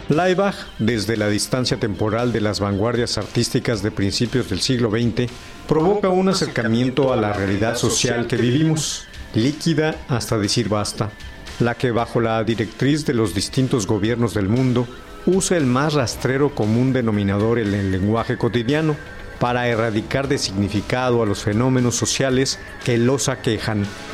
Laibach, desde la distancia temporal de las vanguardias artísticas de principios del siglo XX, provoca un acercamiento a la realidad social que vivimos, líquida hasta decir basta, la que bajo la directriz de los distintos gobiernos del mundo usa el más rastrero común denominador en el lenguaje cotidiano para erradicar de significado a los fenómenos sociales que los aquejan